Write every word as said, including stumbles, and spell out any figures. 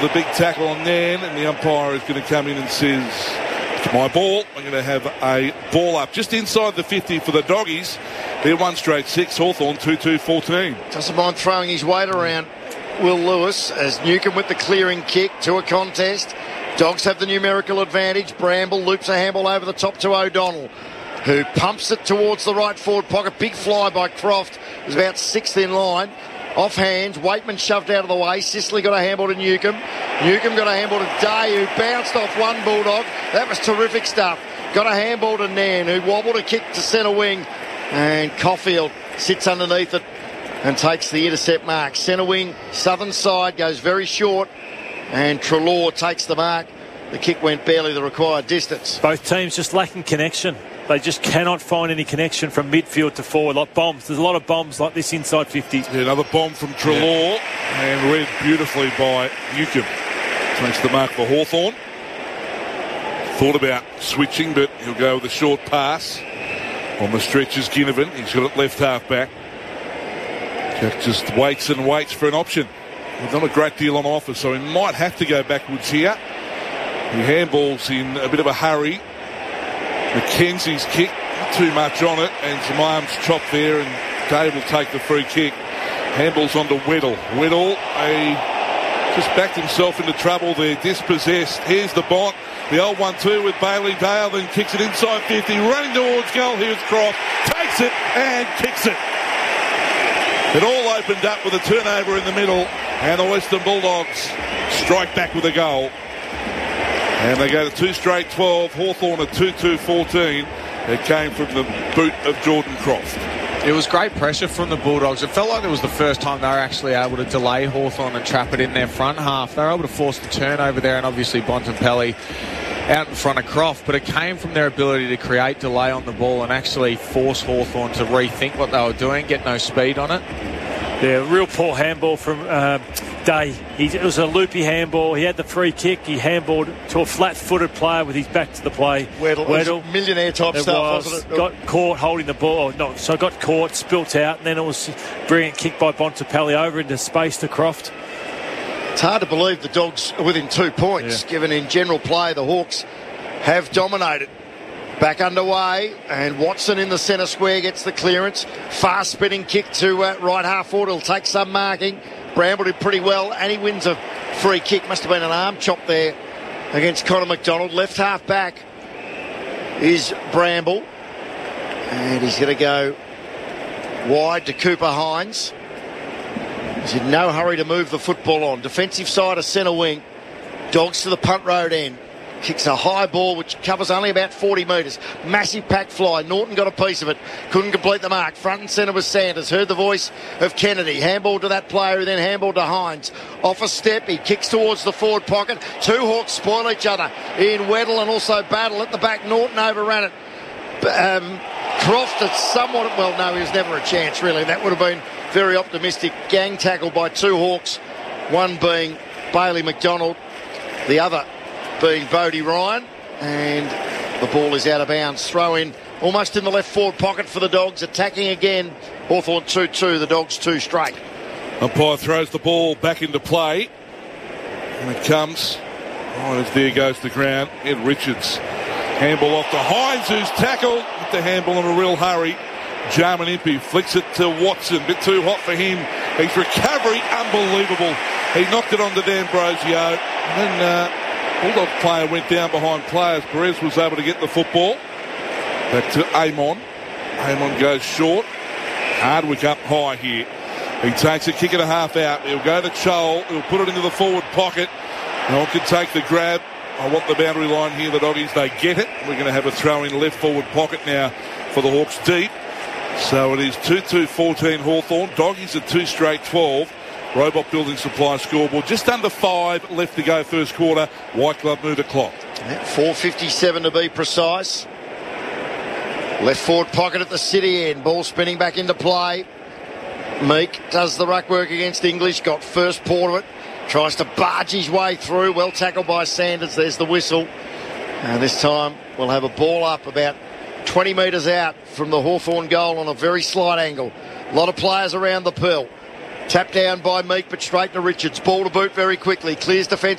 The big tackle on Nan, and the umpire is going to come in and says, it's my ball. I'm going to have a ball up just inside the fifty for the Doggies. They're one straight six. Hawthorn two two fourteen. Doesn't mind throwing his weight around, Will Lewis, as Newcombe with the clearing kick to a contest. Dogs have the numerical advantage. Bramble loops a handball over the top to O'Donnell, who pumps it towards the right forward pocket. Big fly by Croft. It was about sixth in line. Off hands, Waitman shoved out of the way. Sicily got a handball to Newcombe. Newcombe got a handball to Day, who bounced off one Bulldog. That was terrific stuff. Got a handball to Nan, who wobbled a kick to centre wing. And Caulfield sits underneath it and takes the intercept mark. Centre wing, southern side, goes very short. And Treloar takes the mark. The kick went barely the required distance. Both teams just lacking connection. They just cannot find any connection from midfield to forward, like bombs. There's a lot of bombs like this inside fifty. Yeah, another bomb from Treloar, yeah. And read beautifully by Newcombe. Takes the mark for Hawthorn. Thought about switching, but he'll go with a short pass. On the stretch is Ginnivan. He's got it left half back. Jack just waits and waits for an option. There's not a great deal on offer, so he might have to go backwards here. He handballs in a bit of a hurry. McKenzie's kick, not too much on it, and some arms chopped there, and Dave will take the free kick. Handballs onto Weddle. Weddle a, just backed himself into trouble there, dispossessed. Here's the Bont, the old one two with Bailey Dale, then kicks it inside fifty, running towards goal. Here's Croft, takes it and kicks it. It all opened up with a turnover in the middle, and the Western Bulldogs strike back with a goal. And they go to two straight twelve. Hawthorn at two two fourteen. It came from the boot of Jordan Croft. It was great pressure from the Bulldogs. It felt like it was the first time they were actually able to delay Hawthorn and trap it in their front half. They were able to force the turnover there, and obviously Bontempelli out in front of Croft. But it came from their ability to create delay on the ball and actually force Hawthorn to rethink what they were doing, get no speed on it. Yeah, real poor handball from uh, Day. He, it was a loopy handball. He had the free kick. He handballed to a flat-footed player with his back to the play. Weddle. Weddle. Millionaire type it stuff, was, wasn't it? Got caught holding the ball. Oh, no, so got caught, spilt out, and then it was a brilliant kick by Bontempelli over into space to Croft. It's hard to believe the Dogs are within two points, yeah. Given in general play the Hawks have dominated. Back underway, and Watson in the centre square gets the clearance. Fast spinning kick to uh, right half forward. He'll take some marking. Bramble did pretty well, and he wins a free kick. Must have been an arm chop there against Connor McDonald. Left half back is Bramble, and he's going to go wide to Cooper Hines. He's in no hurry to move the football on. Defensive side of centre wing. Dogs to the punt road end. Kicks a high ball which covers only about forty metres. Massive pack fly. Norton got a piece of it. Couldn't complete the mark. Front and centre was Sanders. Heard the voice of Kennedy. Handball to that player who then handballed to Hines. Off a step. He kicks towards the forward pocket. Two Hawks spoil each other in Weddle and also Battle at the back. Norton overran it. Um, Croft had somewhat... Well, no, he was never a chance, really. That would have been very optimistic. Gang tackle by two Hawks. One being Bailey McDonald. The other being Bodie Ryan, and the ball is out of bounds. Throw in almost in the left forward pocket for the Dogs. Attacking again. Hawthorn two two, the Dogs two straight. Umpire throws the ball back into play, and it comes. Oh, as there goes the ground. Ed Richards. Handball off to Hines, who's tackled with the handball in a real hurry. Jarman Impey flicks it to Watson. Bit too hot for him. His recovery, unbelievable. He knocked it onto D'Ambrosio, and then uh, Bulldog player went down behind players. Perez was able to get the football. Back to Amon. Amon goes short. Hardwick up high here. He takes a kick and a half out. He'll go to Chol. He'll put it into the forward pocket. No one can take the grab. I want the boundary line here. The Doggies, they get it. We're going to have a throw in left forward pocket now for the Hawks deep. So it is two two fourteen Hawthorn. Doggies at two straight twelve. Robot Building Supply scoreboard. Just under five left to go first quarter. White Glove move the clock. four fifty-seven to be precise. Left forward pocket at the city end. Ball spinning back into play. Meek does the ruck work against English. Got first paw of it. Tries to barge his way through. Well tackled by Sanders. There's the whistle. And this time we'll have a ball up about twenty metres out from the Hawthorn goal on a very slight angle. A lot of players around the pill. Tap down by Meek, but straight to Richards. Ball to boot very quickly. Clears defence.